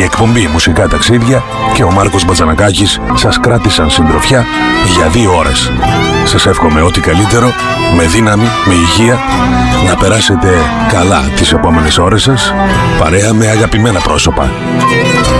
Η εκπομπή Μουσικά Ταξίδια και ο Μάρκος Μπατζανακάκης σας κράτησαν συντροφιά για 2 ώρες. Σας εύχομαι ό,τι καλύτερο, με δύναμη, με υγεία, να περάσετε καλά τις επόμενες ώρες σας, παρέα με αγαπημένα πρόσωπα.